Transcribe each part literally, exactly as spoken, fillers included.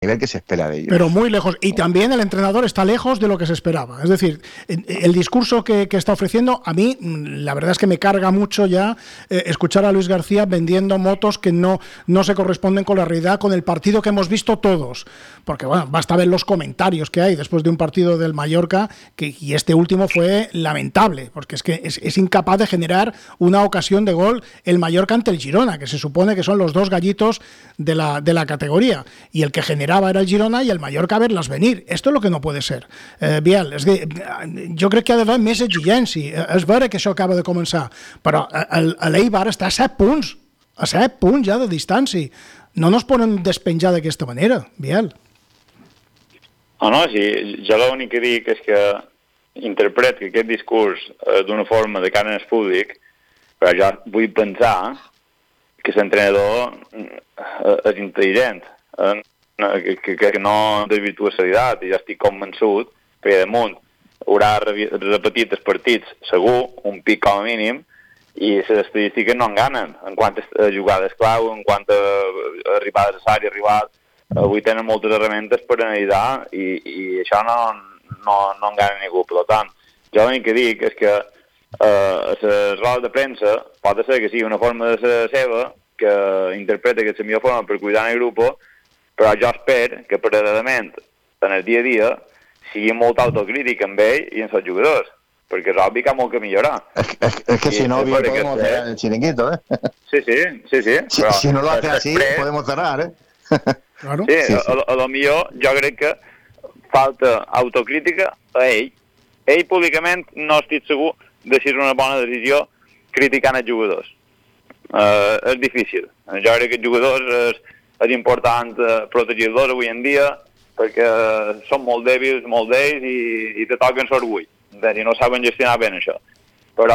nivel que se espera de ellos. Pero muy lejos. Y también el entrenador está lejos de lo que se esperaba. Es decir, el discurso que, que está ofreciendo, a mí, la verdad es que me carga mucho ya eh, escuchar a Luis García vendiendo motos que no, no se corresponden con la realidad, con el partido que hemos visto todos. Porque, bueno, basta ver los comentarios que hay después de un partido del Mallorca, que, y este último fue lamentable, porque es que es, es incapaz de generar una ocasión de gol el Mallorca ante el Girona, que se supone que son los dos gallitos de la, de la categoría. Y el que genera era el Girona i el Mallorca a verles venir. Esto és el que no puede ser. Eh, Biel, és que, jo crec que ha d'haver més exigència. És vera que això acaba de començar, però l'Eibar està a set punts, a set punts ja de distància. No nos poden despenjar d'aquesta manera, Biel. No, no, sí, jo l'únic que dic és que interpret que aquest discurs eh, d'una forma de cara al públic, però jo vull pensar que l'entrenador és intel·ligent, eh, Que, que, que no desvirtua la realitat, i ja estic convençut, perquè damunt haurà repetit els partits, segur, un pic com a mínim, i les estadístiques no enganen, en quant a jugades clau, en quant a arribades a l'àrea rival, avui tenen moltes herramientes per analitzar, i, i això no, no, no engana ningú. Per tant, jo l'únic que dic és que eh, les rodes de premsa pot ser que sigui una forma de ser seva, que interpreta que és la millor forma per cuidar el grup, però jo espero que paral·lelament en el dia a dia sigui molt autocrític amb ell i amb els jugadors, perquè és obvi que ha molt que millorar. Es, es, es que I si no, podemos que... cerrar el chiringuito, ¿eh? Sí, sí, sí, sí. Si, però, si no lo hace así, després, podemos cerrar, ¿eh? Claro. Sí, sí, sí. A, a lo millor jo crec que falta autocrítica a ell. Ell públicament no estic segur de si és una bona decisió criticant els jugadors. Uh, és difícil. Jo crec que els jugadors... És, és important eh, protegir-los avui en dia perquè són molt dèbils, molt d'ells i, i te toquen l'orgull i no saben gestionar bé això. Però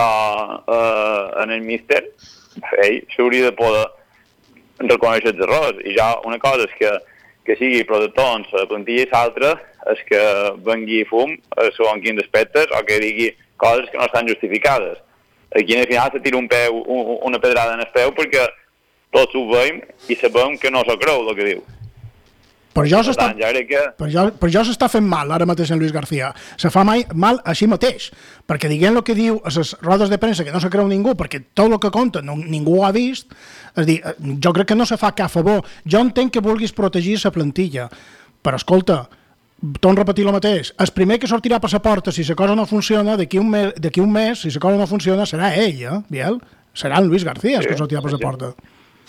eh, en el míster ell s'hauria de poder reconèixer els errors, i ja una cosa és que, que sigui protector en la plantilla i l'altra és que vengui fum a segons quins aspectes o que digui coses que no estan justificades. Aquí al final se tira un peu, un, una pedrada en el peu perquè tots ho veiem i sabem que no s'ho creu el que diu. Per jo s'està que... per jo, per jo s'està fent mal ara mateix en Luis García. Se fa mai mal així mateix, perquè diguent el que diu a les rodes de premsa que no se creu ningú, perquè tot el que conta no, ningú ho ha vist, és dir, jo crec que no se fa cap favor. Jo entenc que vulguis protegir la plantilla, però escolta, torno a repetir el mateix, el primer que sortirà per la porta si la cosa no funciona, d'aquí un, me, d'aquí un mes, si la cosa no funciona, serà ell, eh, Biel? Serà en Luis García el sí, que sortirà per la sí, porta.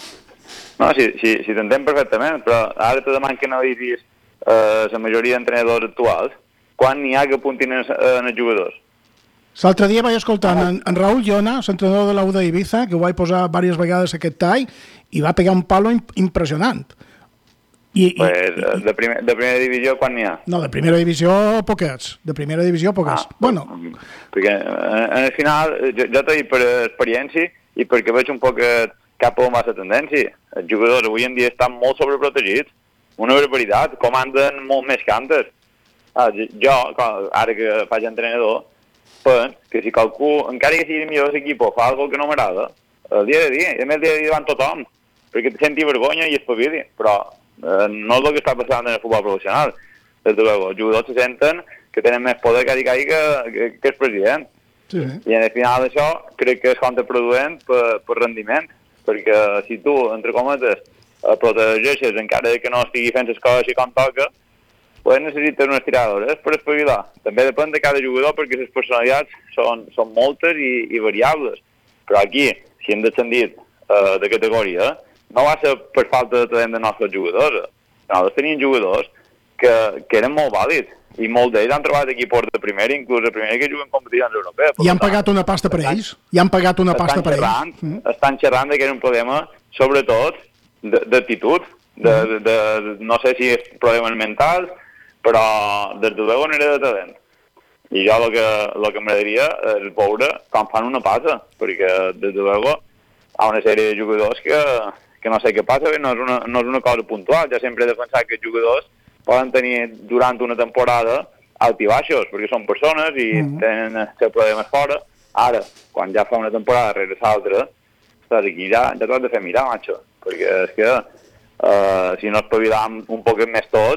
No, sí, sí, sí t'entenc perfectament, però ara te deman que analitzis eh, la majoria d'entrenadors actuals, quan n'hi ha que apuntin en, en els jugadors. L'altre dia vaig escoltar ah. en, en Raúl Llona, l'entrenador de l'U d'Ibiza, que ho vaig posar diverses vegades aquest tall, i va pegar un palo impressionant. I, pues, i, de, primer, de primera divisió, quan n'hi ha? No, de primera divisió, poquets. De primera divisió, poquets. Ah, bueno. Perquè en el final, jo, jo t'he dit per experiència i perquè veig un poc cap a massa tendència. Els jugadors avui en dia estan molt sobreprotegits. Una barbaritat, comanden molt més cantes. Ah, jo, ara que faig entrenador, penso que si qualcú, encara que sigui el millor equip, fa alguna que no m'agrada, el dia de dia, i a més el dia de dia davant tothom, perquè te senti vergonya i espavili, però eh, no és el que està passant en el futbol professional. Des de luego, els jugadors se senten que tenen més poder que, que, que, que el president. Sí. I en el final d'això crec que és contraproduent per, per rendiment, perquè si tu, entre cometes, protegeixes encara que no estigui fent les coses així com toca, pues necessites unes tiradores per espavilar. També depèn de cada jugador perquè les personalitats són, són moltes i, i variables. Però aquí, si hem descendit uh, de categoria, no va ser per falta de talent de nostres jugadors. Nosaltres teníem jugadors que, que eren molt vàlids i molts d'ells han trobat equipos de primera, inclús de primera que juguen competicions europees. I han pagat una pasta per ells? I han pagat una pasta per ells? Mm. Estan xerrant que era un problema, sobretot, d'actitud. De, de, de, no sé si és problemes mentals, però des de luego no era de talent. I jo el que, lo que m'agradaria és veure com fan una passa, perquè des de luego hi ha una sèrie de jugadors que, que no sé què passa, no és una, no és una cosa puntual. Jo sempre he defensat que els jugadors poden tenir durant una temporada alts i baixos, perquè són persones i mm-hmm. tenen els seus problemes fora. Ara, quan ja fa una temporada rere l'altra, estàs aquí, ja, ja t'ho has de fer mirar, macho, perquè és que eh, si no espavilam un poc més tots,